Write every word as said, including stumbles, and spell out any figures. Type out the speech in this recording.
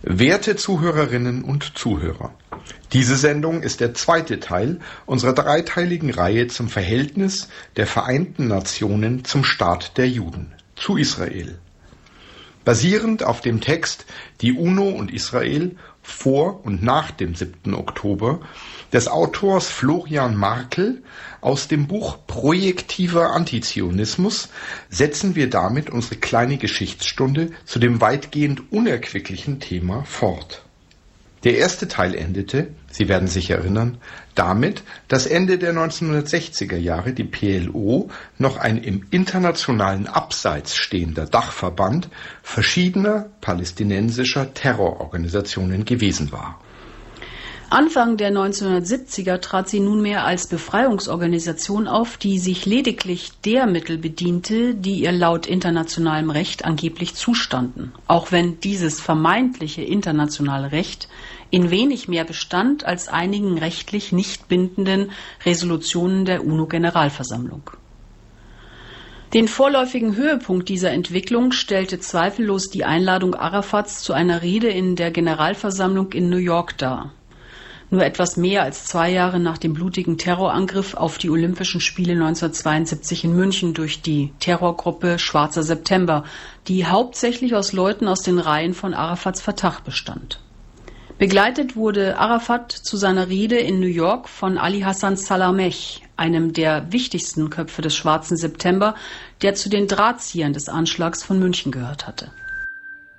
Werte Zuhörerinnen und Zuhörer, diese Sendung ist der zweite Teil unserer dreiteiligen Reihe zum Verhältnis der Vereinten Nationen zum Staat der Juden, zu Israel. Basierend auf dem Text Die UNO und Israel vor und nach dem siebten Oktober des Autors Florian Markel aus dem Buch Projektiver Antizionismus setzen wir damit unsere kleine Geschichtsstunde zu dem weitgehend unerquicklichen Thema fort. Der erste Teil endete, Sie werden sich erinnern, damit, dass Ende der neunzehnhundertsechziger Jahre die P L O noch ein im internationalen Abseits stehender Dachverband verschiedener palästinensischer Terrororganisationen gewesen war. Anfang der neunzehnhundertsiebziger trat sie nunmehr als Befreiungsorganisation auf, die sich lediglich der Mittel bediente, die ihr laut internationalem Recht angeblich zustanden, auch wenn dieses vermeintliche internationale Recht in wenig mehr bestand als einigen rechtlich nicht bindenden Resolutionen der UNO-Generalversammlung. Den vorläufigen Höhepunkt dieser Entwicklung stellte zweifellos die Einladung Arafats zu einer Rede in der Generalversammlung in New York dar. Nur etwas mehr als zwei Jahre nach dem blutigen Terrorangriff auf die Olympischen Spiele neunzehnhundertzweiundsiebzig in München durch die Terrorgruppe Schwarzer September, die hauptsächlich aus Leuten aus den Reihen von Arafats Fatah bestand. Begleitet wurde Arafat zu seiner Rede in New York von Ali Hassan Salameh, einem der wichtigsten Köpfe des Schwarzen September, der zu den Drahtziehern des Anschlags von München gehört hatte.